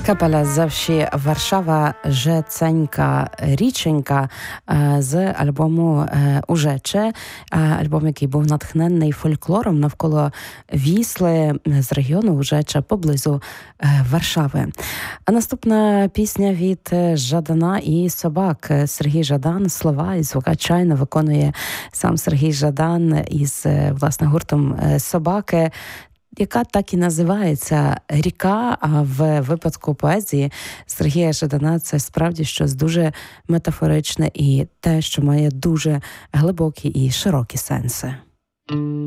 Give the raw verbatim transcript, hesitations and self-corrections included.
Капеля «Завжди Варшава, Жеценька річенька» з альбому «Ужече», альбом, який був натхнений фольклором навколо Вісли з регіону Ужеча поблизу Варшави. А наступна пісня від Жадана і Собак. Сергій Жадан, слова і звукачайно виконує сам Сергій Жадан із, власне, гуртом «Собаки», яка так і називається «Ріка», а в випадку поезії Сергія Жадана це справді щось дуже метафоричне і те, що має дуже глибокі і широкі сенси.